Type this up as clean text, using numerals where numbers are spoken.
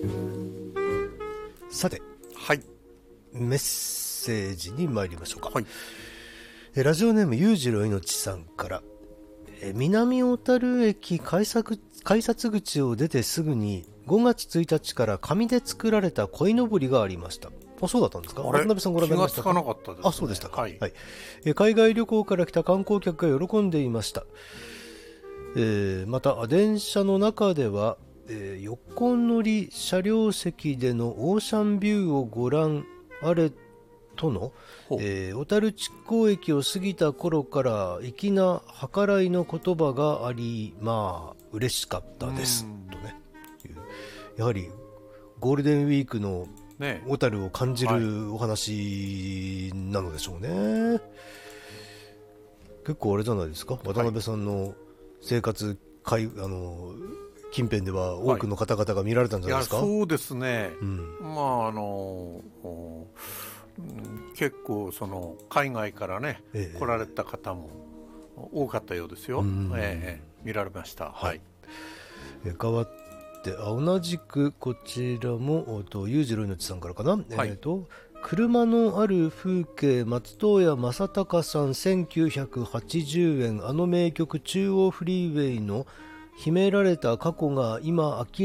さて、 はい、 メッセージに参りましょうか。 はい、 ラジオネーム裕次郎いのちさんから、南小樽駅改札口を出てすぐに5月1日から紙で作られた鯉のぼりがありました。あ、そうだったんですか。渡辺さんご覧になりましたか。 気がつかなかったですね。 あ、そうでしたか。 はい、 海外旅行から来た観光客が喜んでいました。また電車の中では、横乗り車両席でのオーシャンビューをご覧あれとの、小樽築港駅を過ぎた頃から粋な計らいの言葉があり、まあ嬉しかったですとね。やはりゴールデンウィークの小樽を感じるお話なのでしょうね。結構あれじゃないですか、渡辺さんの生活近辺では多くの方々が見られたんじゃないですか。 いや、そうですね、まあ結構その海外からね、来られた方も多かったようですよ。見られました。はい。 変わって同じくこちらも裕次郎のちさんからかな。車のある風景、松任谷正隆さん1980円、あの名曲中央フリーウェイの秘められた過去が今明